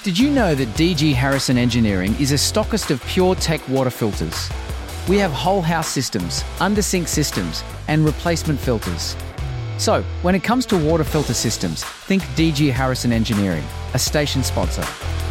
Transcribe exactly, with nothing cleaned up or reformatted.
Did you know that D G Harrison Engineering is a stockist of PureTech water filters? We have whole house systems, under-sink systems, and replacement filters. So, when it comes to water filter systems, think D G Harrison Engineering, a station sponsor.